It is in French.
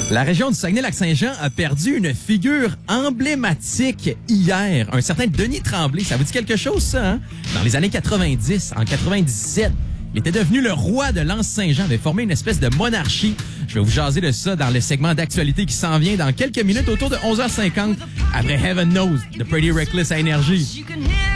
La région du Saguenay-Lac-Saint-Jean a perdu une figure emblématique hier. Un certain Denis Tremblay. Ça vous dit quelque chose, ça, hein? Dans les années 90, en 97, il était devenu le roi de l'Anse-Saint-Jean, avait formé une espèce de monarchie. Je vais vous jaser de ça dans le segment d'actualité qui s'en vient dans quelques minutes autour de 11h50 après Heaven Knows de Pretty Reckless à Énergie.